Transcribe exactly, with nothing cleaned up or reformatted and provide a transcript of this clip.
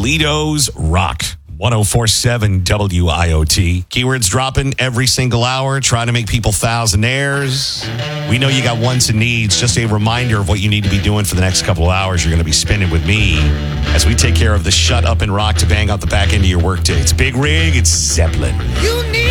Toledo's Rock. one oh four point seven W I O T. Keywords dropping every single hour, trying to make people thousandaires. We know you got wants and needs. Just a reminder of what you need to be doing for the next couple of hours. You're going to be spending with me as we take care of the shut up and rock to bang out the back end of your workday. It's Big Rig. It's Zeppelin. You need